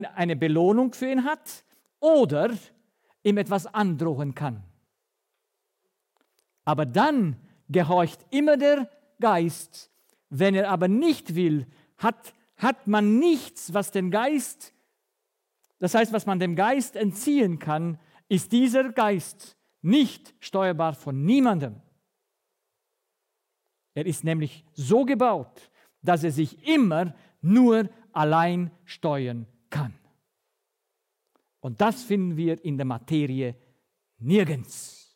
eine Belohnung für ihn hat oder ihm etwas androhen kann. Aber dann gehorcht immer der Geist. Wenn er aber nicht will, hat man nichts, was den Geist, das heißt, was man dem Geist entziehen kann, ist dieser Geist nicht steuerbar von niemandem. Er ist nämlich so gebaut, dass er sich immer nur allein steuern kann. Und das finden wir in der Materie nirgends.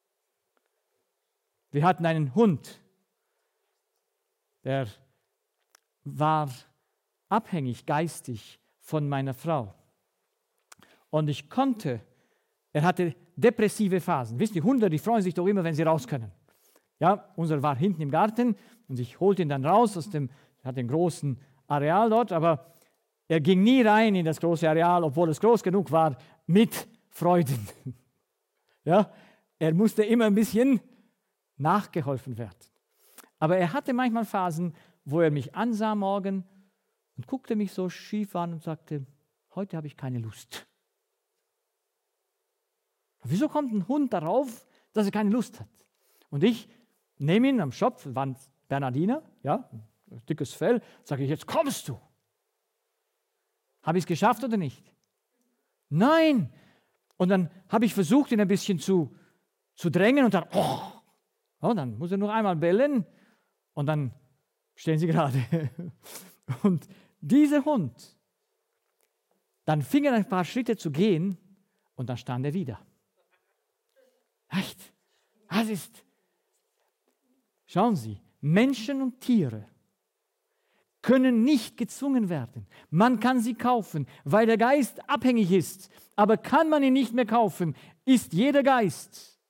Wir hatten einen Hund, der war abhängig geistig von meiner Frau. Und er hatte depressive Phasen. Wisst ihr, Hunde, die freuen sich doch immer, wenn sie raus können. Ja, unser war hinten im Garten und ich holte ihn dann raus er hat einen großen Areal dort, aber er ging nie rein in das große Areal, obwohl es groß genug war, mit Freuden. Ja, er musste immer ein bisschen nachgeholfen werden. Aber er hatte manchmal Phasen, wo er mich ansah morgen und guckte mich so schief an und sagte, heute habe ich keine Lust. Wieso kommt ein Hund darauf, dass er keine Lust hat? Und ich nehme ihn am Schopf, war ein Bernardiner, ja, dickes Fell, sage ich, jetzt kommst du. Habe ich es geschafft oder nicht? Nein. Und dann habe ich versucht, ihn ein bisschen zu drängen und dann, dann muss er noch einmal bellen und dann stehen sie gerade. Und dieser Hund, dann fing er ein paar Schritte zu gehen und dann stand er wieder. Echt? Schauen Sie, Menschen und Tiere können nicht gezwungen werden. Man kann sie kaufen, weil der Geist abhängig ist. Aber kann man ihn nicht mehr kaufen, ist jeder Geist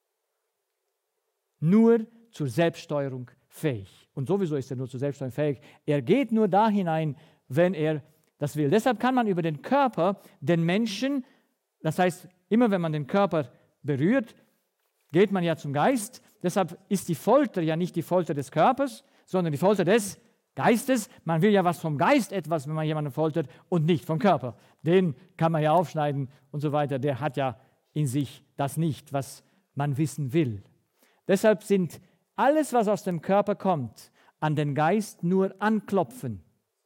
nur zur Selbststeuerung fähig. Und sowieso ist er nur zur Selbststeuerung fähig. Er geht nur da hinein, wenn er das will. Deshalb kann man über den Körper den Menschen, das heißt, immer wenn man den Körper berührt, geht man ja zum Geist. Deshalb ist die Folter ja nicht die Folter des Körpers, sondern die Folter des Geistes. Man will ja was vom Geist etwas, wenn man jemanden foltert und nicht vom Körper. Den kann man ja aufschneiden und so weiter. Der hat ja in sich das nicht, was man wissen will. Deshalb sind alles, was aus dem Körper kommt, an den Geist nur anklopfen.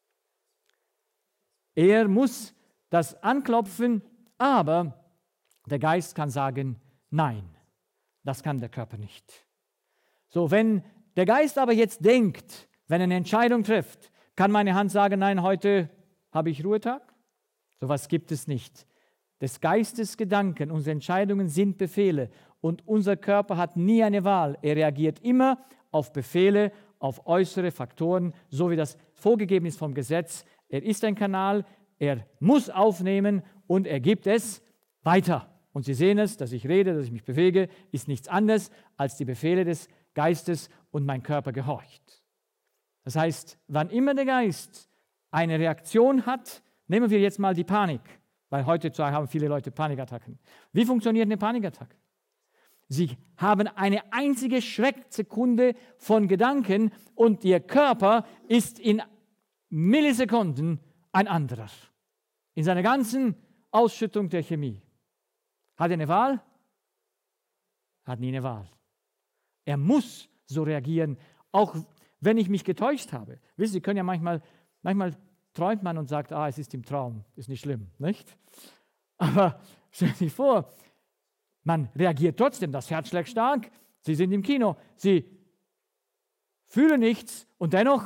Er muss das anklopfen, aber der Geist kann sagen, nein, das kann der Körper nicht. So, wenn der Geist aber jetzt denkt, wenn er eine Entscheidung trifft, kann meine Hand sagen, nein, heute habe ich Ruhetag? So etwas gibt es nicht. Des Geistes Gedanken, unsere Entscheidungen sind Befehle und unser Körper hat nie eine Wahl. Er reagiert immer auf Befehle, auf äußere Faktoren, so wie das vorgegeben ist vom Gesetz. Er ist ein Kanal, er muss aufnehmen und er gibt es weiter. Und Sie sehen es, dass ich rede, dass ich mich bewege, ist nichts anderes als die Befehle des Geistes und mein Körper gehorcht. Das heißt, wann immer der Geist eine Reaktion hat, nehmen wir jetzt mal die Panik, weil heute haben viele Leute Panikattacken. Wie funktioniert eine Panikattacke? Sie haben eine einzige Schrecksekunde von Gedanken und Ihr Körper ist in Millisekunden ein anderer. In seiner ganzen Ausschüttung der Chemie. Hat er eine Wahl? Hat nie eine Wahl. Er muss so reagieren, auch wenn ich mich getäuscht habe. Wissen Sie, Sie können ja manchmal träumt man und sagt, es ist im Traum, ist nicht schlimm, nicht? Aber stellen Sie sich vor, man reagiert trotzdem, das Herz schlägt stark, Sie sind im Kino, Sie fühlen nichts und dennoch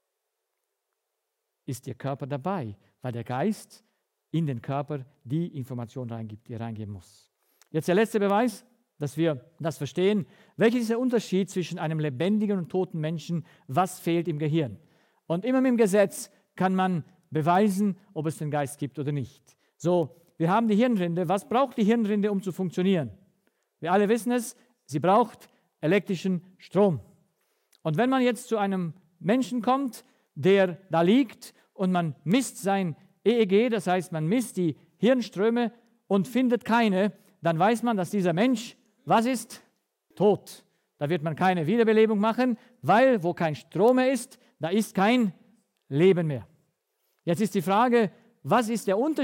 ist Ihr Körper dabei, weil der Geist in den Körper die Information reingibt, die er reingeben muss. Jetzt der letzte Beweis, dass wir das verstehen. Welches ist der Unterschied zwischen einem lebendigen und toten Menschen? Was fehlt im Gehirn? Und immer mit dem Gesetz kann man beweisen, ob es den Geist gibt oder nicht. So, wir haben die Hirnrinde. Was braucht die Hirnrinde, um zu funktionieren? Wir alle wissen es, sie braucht elektrischen Strom. Und wenn man jetzt zu einem Menschen kommt, der da liegt und man misst sein EEG, das heißt, man misst die Hirnströme und findet keine, dann weiß man, dass dieser Mensch, was ist? Tot. Da wird man keine Wiederbelebung machen, weil wo kein Strom mehr ist, da ist kein Leben mehr. Jetzt ist die Frage, Was ist der Unterschied?